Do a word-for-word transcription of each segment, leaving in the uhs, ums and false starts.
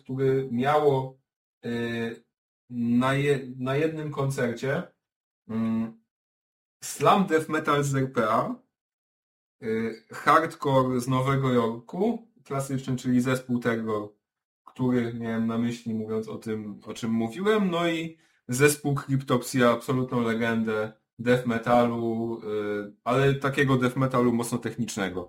który miało na, je, na jednym koncercie slam death metal z er pe a, hardcore z Nowego Jorku, klasyczny, czyli zespół Terror, który miałem na myśli mówiąc o tym, o czym mówiłem, no i zespół Cryptopsy, absolutną legendę death metalu, ale takiego death metalu mocno technicznego.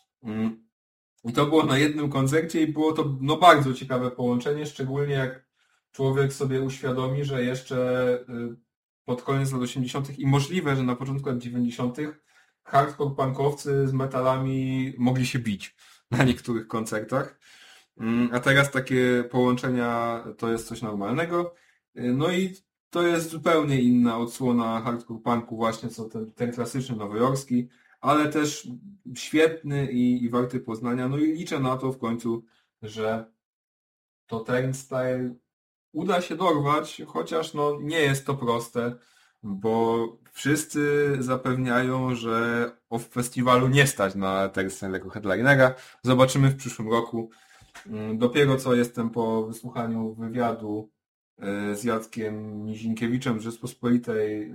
I to było na jednym koncercie i było to no bardzo ciekawe połączenie, szczególnie jak człowiek sobie uświadomi, że jeszcze pod koniec lat osiemdziesiątych i możliwe, że na początku lat dziewięćdziesiątych hardcore punkowcy z metalami mogli się bić na niektórych koncertach. A teraz takie połączenia to jest coś normalnego. No i to jest zupełnie inna odsłona hardcore punku właśnie, co ten, ten klasyczny nowojorski, ale też świetny i, i warty poznania. No i liczę na to w końcu, że to Turnstile uda się dorwać, chociaż no nie jest to proste, bo wszyscy zapewniają, że o festiwalu nie stać na Turnstile jako headlinera. Zobaczymy w przyszłym roku. Dopiero co jestem po wysłuchaniu wywiadu z Jackiem Nizinkiewiczem z Rzeczpospolitej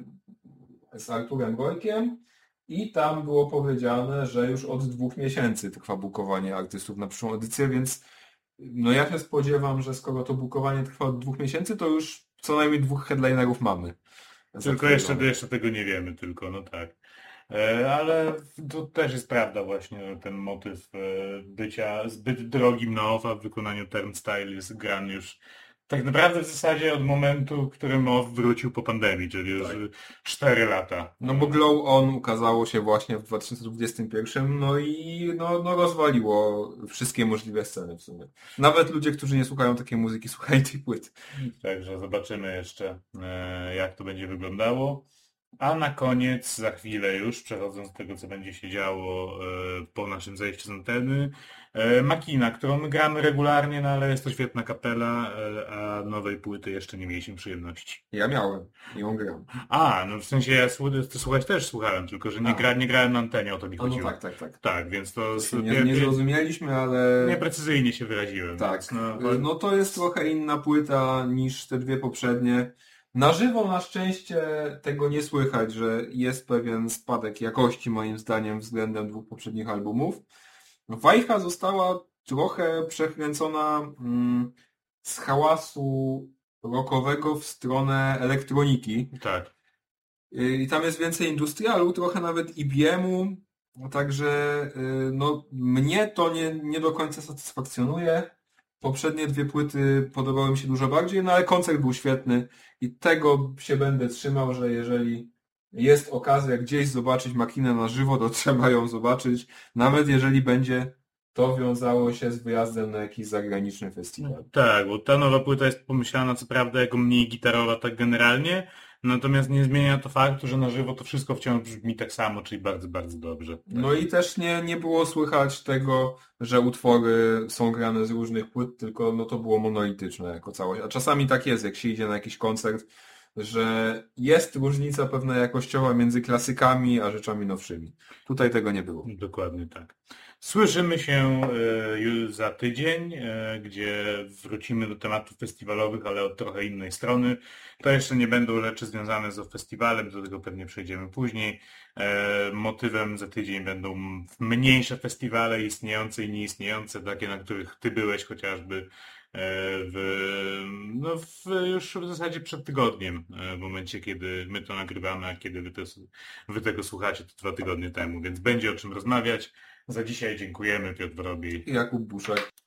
z Arturem Gojkiem i tam było powiedziane, że już od dwóch miesięcy trwa bukowanie artystów na przyszłą edycję, więc no ja się spodziewam, że skoro to bukowanie trwa od dwóch miesięcy, to już co najmniej dwóch headlinerów mamy. Tylko jeszcze, jeszcze tego nie wiemy, tylko no tak. Ale to też jest prawda właśnie, że ten motyw bycia zbyt drogim na off w wykonaniu Turnstile jest grany już tak naprawdę w zasadzie od momentu, w którym off wrócił po pandemii, czyli już tak. cztery lata. No bo Glow On ukazało się właśnie w dwa tysiące dwudziestym pierwszym, no i no, no rozwaliło wszystkie możliwe sceny w sumie. Nawet ludzie, którzy nie słuchają takiej muzyki, słuchają tej płyty. Także zobaczymy jeszcze, jak to będzie wyglądało. A na koniec, za chwilę już, przechodząc do tego, co będzie się działo po naszym zejściu z anteny, Makina, którą my gramy regularnie, no ale jest to świetna kapela, a nowej płyty jeszcze nie mieliśmy przyjemności. Ja miałem i ją gram. A, no w sensie ja ty słuchać też słuchałem, tylko że nie, gra, nie grałem na antenie, o to mi chodziło. No tak, tak, tak. Tak, więc to... to nie, nie zrozumieliśmy, ale... Nieprecyzyjnie się wyraziłem. Tak, więc no, no to jest trochę inna płyta niż te dwie poprzednie. Na żywo na szczęście tego nie słychać, że jest pewien spadek jakości moim zdaniem względem dwóch poprzednich albumów. Wajcha została trochę przekręcona mm, z hałasu rockowego w stronę elektroniki. Tak. I tam jest więcej industrialu, trochę nawet I B M-u, także no, mnie to nie, nie do końca satysfakcjonuje. Poprzednie dwie płyty podobały mi się dużo bardziej, no ale koncert był świetny i tego się będę trzymał, że jeżeli jest okazja gdzieś zobaczyć Makinę na żywo, to trzeba ją zobaczyć, nawet jeżeli będzie to wiązało się z wyjazdem na jakiś zagraniczny festiwal. Tak, bo ta nowa płyta jest pomyślana co prawda jako mniej gitarowa tak generalnie, natomiast nie zmienia to faktu, że na żywo to wszystko wciąż brzmi tak samo, czyli bardzo, bardzo dobrze. No i też nie, nie było słychać tego, że utwory są grane z różnych płyt, tylko no to było monolityczne jako całość. A czasami tak jest, jak się idzie na jakiś koncert, że jest różnica pewna jakościowa między klasykami a rzeczami nowszymi. Tutaj tego nie było. Dokładnie tak. Słyszymy się już za tydzień, gdzie wrócimy do tematów festiwalowych, ale od trochę innej strony. To jeszcze nie będą rzeczy związane z festiwalem, do tego pewnie przejdziemy później. Motywem za tydzień będą mniejsze festiwale, istniejące i nieistniejące, takie, na których ty byłeś chociażby w, no w, już w zasadzie przed tygodniem, w momencie, kiedy my to nagrywamy, a kiedy wy, to, wy tego słuchacie, to dwa tygodnie temu, więc będzie o czym rozmawiać. Za dzisiaj dziękujemy Piotrowi i Jakub Buszek.